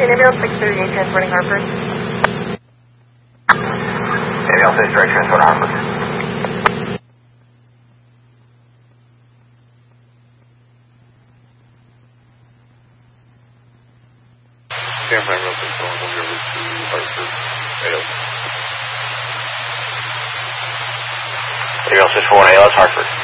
ABL 638 transporting Hartford. ABL 638 transporting Hartford. San Fran Real 6 going over to Hartford. ABL 641 ALS Hartford.